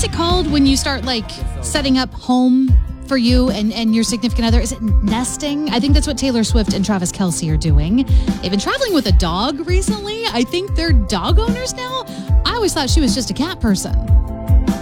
it called when you start like setting up home for you and your significant other? Is it nesting? I think that's what Taylor Swift and Travis Kelce are doing. They've been traveling with a dog recently. I think they're dog owners now. I always thought she was just a cat person.